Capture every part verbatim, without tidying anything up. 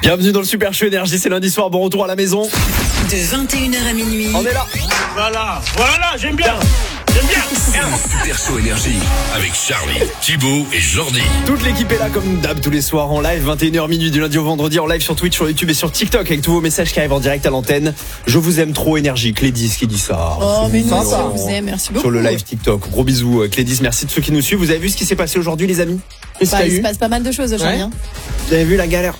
Bienvenue dans le Super Show Énergie, c'est lundi soir, bon retour à la maison. De vingt et une heures à minuit. On est là. Voilà, voilà, j'aime bien. J'aime bien. Super Show Énergie avec Charlie, Thibaut et Jordi. Toute l'équipe est là comme d'hab tous les soirs en live, vingt et une heures minuit du lundi au vendredi en live sur Twitch, sur YouTube et sur TikTok avec tous vos messages qui arrivent en direct à l'antenne. Je vous aime trop Énergie, Clédis qui dit ça. Oh mais nous aussi ça. on vous aime, merci beaucoup. Sur le live TikTok, gros bisous Clédis, merci de ceux qui nous suivent. Vous avez vu ce qui s'est passé aujourd'hui les amis? Bah, il se passe pas mal de choses aujourd'hui. Hein. Vous avez vu la galère?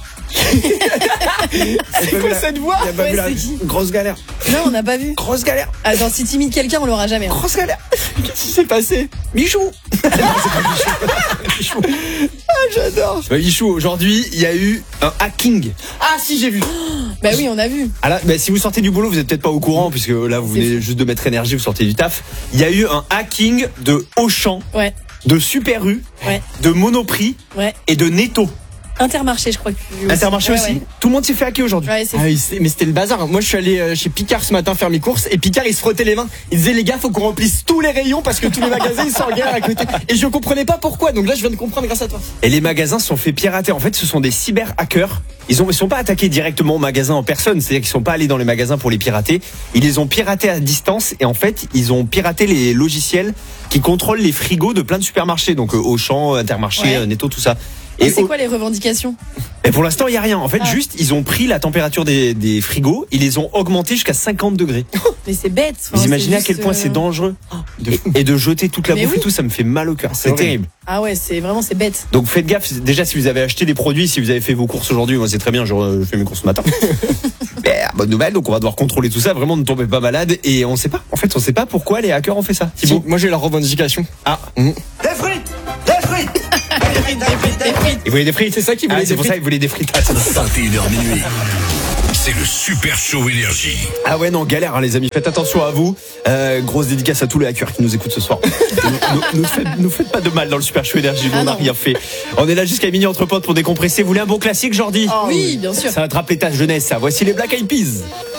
C'est quoi cette voix? Il a pas Ouais, vu la c'est qui? grosse galère. Non, on n'a pas vu. Grosse galère. Attends, si t'imites quelqu'un, on l'aura jamais. Grosse galère. Qu'est-ce qui s'est passé? Michou. Non, c'est pas Michou. Michou. Ah, j'adore. Bah, Michou, aujourd'hui, il y a eu un hacking. Ah si, j'ai vu. Bah oui, on a vu. Ah là, bah, si vous sortez du boulot, vous êtes peut-être pas au courant puisque là, vous venez juste de mettre Énergie, vous sortez du taf. Il y a eu un hacking de Auchan, Ouais, de Super U, ouais, de Monoprix ouais. et de Netto. Intermarché, je crois que. Intermarché Ouais, aussi. ouais. Tout le monde s'est fait hacker aujourd'hui. Ouais, c'est Ah oui, c'est- mais c'était le bazar. Moi, je suis allé euh, chez Picard ce matin faire mes courses et Picard, il se frottait les mains. Il disait, les gars, faut qu'on remplisse tous les rayons parce que tous les magasins, ils sont en guerre à côté. Et je comprenais pas pourquoi. Donc là, je viens de comprendre grâce à toi. Et les magasins se sont fait pirater. En fait, ce sont des cyber-hackers. Ils ont, ils sont pas attaqués directement au magasin en personne. C'est-à-dire qu'ils sont pas allés dans les magasins pour les pirater. Ils les ont piratés à distance. Et en fait, ils ont piraté les logiciels qui contrôlent les frigos de plein de supermarchés. Donc, euh, Auchan, Intermarché, Ouais. euh, Netto, tout ça. Et c'est au- quoi les revendications? et pour l'instant, il y a rien. En fait, Ah. juste, ils ont pris la température des, des frigos. Ils les ont augmentés jusqu'à cinquante degrés. Mais c'est bête. Enfin, Vous imaginez à c'est quel juste, point euh, c'est dangereux? et, et de jeter toute la Mais bouffe et oui. tout, ça me fait mal au cœur. C'est horrible. terrible. Ah ouais, c'est vraiment c'est bête. Donc faites gaffe, déjà si vous avez acheté des produits, si vous avez fait vos courses aujourd'hui, moi c'est très bien, je, je fais mes courses ce matin. Super, bonne nouvelle, donc on va devoir contrôler tout ça, vraiment ne tombez pas malade et on sait pas, en fait on sait pas pourquoi les hackers ont fait ça. Si, Thibaut. moi, j'ai la revendication. Ah, Mmh. Des frites, des frites. ils voulaient des frites, C'est ça qu'ils ah, voulaient c'est des pour ça frites. qu'ils voulaient des frites. Ah, vingt et une heures minuit. C'est le Super Show Énergie. Ah ouais non, galère hein, les amis, faites attention à vous. Euh, grosse dédicace à tous les hackers qui nous écoutent ce soir. nous, nous, nous faites, nous faites pas de mal dans le Super Show Énergie, nous, Ah on n'a non. rien fait. On est là jusqu'à minuit entre potes pour décompresser. Vous voulez un bon classique Jordi? Oui, bien sûr. Ça va te rappeler ta jeunesse ça. Voici les Black Eyed Peas.